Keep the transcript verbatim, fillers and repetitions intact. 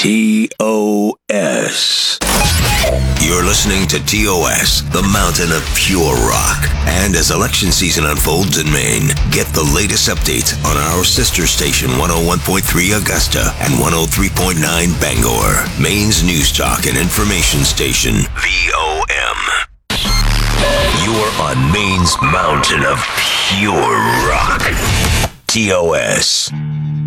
T O S. You're listening to T O S, the mountain of pure rock. And as election season unfolds in Maine, get the latest updates on our sister station one oh one point three Augusta and one oh three point nine Bangor, Maine's news talk and information station, V O M. You're on Maine's mountain of pure rock. T O S.